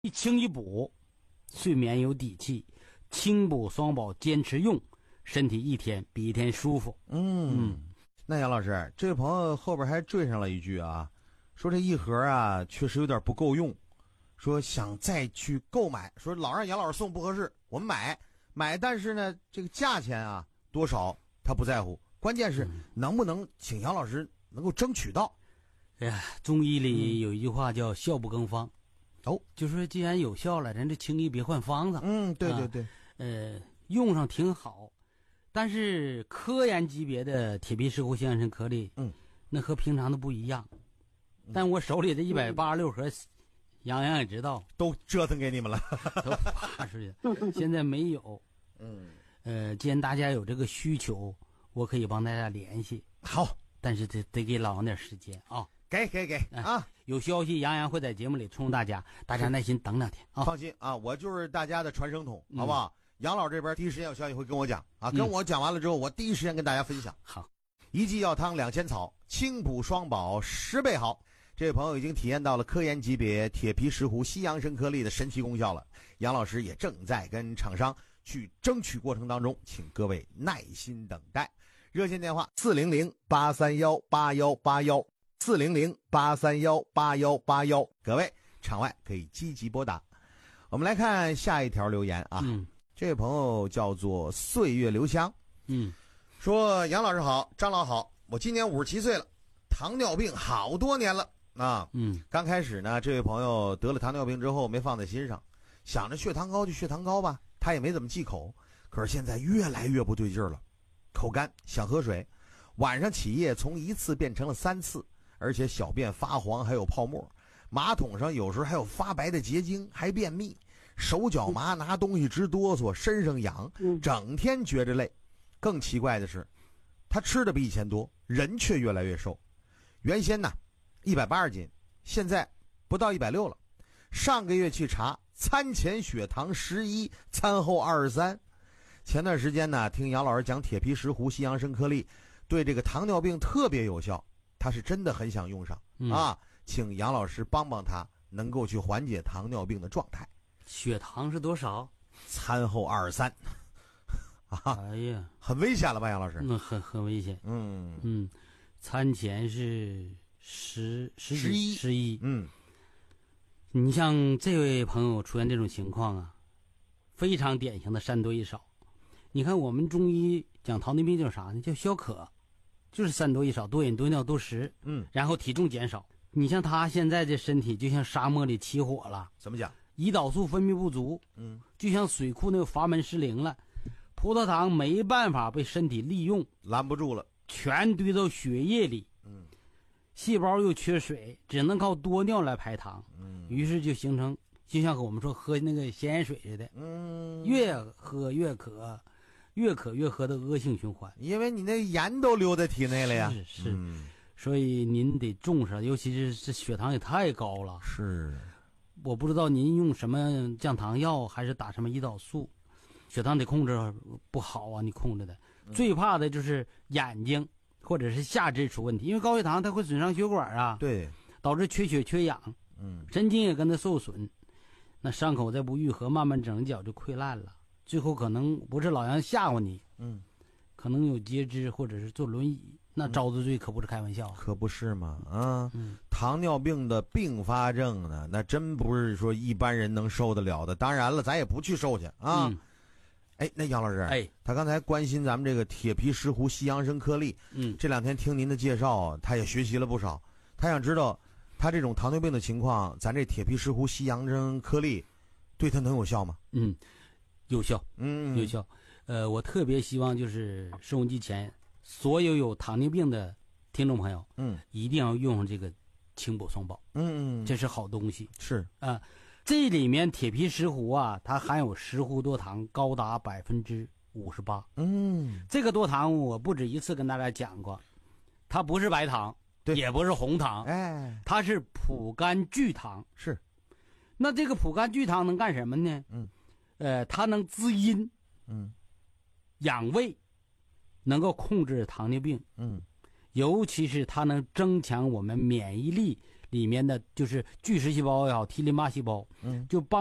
一清一补，睡眠有底气，清补双宝坚持用，身体一天比一天舒服。 那杨老师，这位朋友后边还缀上了一句啊，说这一盒啊确实有点不够用，说想再去购买，说老让杨老师送不合适，我们买，但是呢这个价钱啊多少他不在乎，关键是能不能请杨老师能够争取到。 哎呀，中医里有一句话叫效不更方。就说既然有效了，咱这轻易别换方子。 对， 用上挺好，但是科研级别的铁皮石斛西洋参颗粒，那和平常的不一样。但我手里的186盒，杨洋也知道， 都折腾给你们了， 都怕出去。现在没有。既然大家有这个需求，我可以帮大家联系。 好， 但是得给老杨点时间啊。 给啊！ 有消息杨洋会在节目里冲大家耐心等2天啊。 放心啊，我就是大家的传声筒，好不好？杨老这边第一时间有消息会跟我讲啊，跟我讲完了之后，我第一时间跟大家分享。 好， 一剂药汤2000草，清补双宝10倍好。这位朋友已经体验到了科研级别铁皮石斛西洋参颗粒的神奇功效了，杨老师也正在跟厂商去争取过程当中，请各位耐心等待。热线电话400-831-8181，400-831-8181，各位场外可以积极拨打。我们来看下一条留言啊，这位朋友叫做岁月留香，说杨老师好，张老好，我今年57岁了，糖尿病好多年了啊。刚开始呢，这位朋友得了糖尿病之后没放在心上，想着血糖高就血糖高吧，他也没怎么忌口，可是现在越来越不对劲了，口干想喝水，晚上起夜从1次变成了3次，而且小便发黄还有泡沫，马桶上有时候还有发白的结晶，还便秘，手脚麻，拿东西直哆嗦，身上痒，整天觉着累。更奇怪的是，他吃的比以前多，人却越来越瘦。原先呢180斤，现在不到160了。上个月去查，餐前血糖11，餐后23。前段时间呢，听杨老师讲铁皮石斛西洋参颗粒对这个糖尿病特别有效，他是真的很想用上啊，请杨老师帮帮他，能够去缓解糖尿病的状态。 血糖是多少？ 餐后23。 哎呀， 很危险了吧，杨老师？ 很危险。餐前是11。你像这位朋友出现这种情况啊，非常典型的3多1少。你看我们中医讲糖尿病叫啥呢？叫消渴，就是3多1少，多饮多尿多食，然后体重减少。你像他现在这身体就像沙漠里起火了， 怎么讲？ 胰岛素分泌不足，就像水库那个阀门失灵了，葡萄糖没办法被身体利用， 拦不住了， 全堆到血液里，细胞又缺水，只能靠多尿来排糖，于是就形成就像我们说喝那个咸盐水似的，越喝越渴，越渴越喝的恶性循环， 因为你那盐都留在体内了呀。 是，所以您得重视，尤其是这血糖也太高了。 是， 我不知道您用什么降糖药，还是打什么胰岛素，血糖得控制不好啊！你控制的，最怕的就是眼睛或者是下肢出问题，因为高血糖它会损伤血管啊， 对， 导致缺血缺氧，神经也跟着受损，那伤口再不愈合，慢慢整脚就溃烂了，最后可能不是老杨吓唬你，可能有截肢或者是坐轮椅，那遭的罪可不是开玩笑， 可不是嘛啊！糖尿病的并发症呢，那真不是说一般人能受得了的。当然了，咱也不去受去啊。那杨老师，他刚才关心咱们这个铁皮石斛西洋参颗粒，这2天听您的介绍，他也学习了不少。他想知道，他这种糖尿病的情况，咱这铁皮石斛西洋参颗粒对他能有效吗？ 有效，有效。我特别希望就是收音机前所有糖尿病的听众朋友，一定要用上这个清补双宝，这是好东西。 是啊，这里面铁皮石斛啊，它含有石斛多糖高达58%。这个多糖我不止一次跟大家讲过，它不是白糖，也不是红糖，它是葡甘聚糖。 是， 那这个葡甘聚糖能干什么呢？它能滋阴，养胃，能够控制糖尿病，尤其是它能增强我们免疫力， 里面的就是巨噬细胞也好，T 淋巴细胞，就帮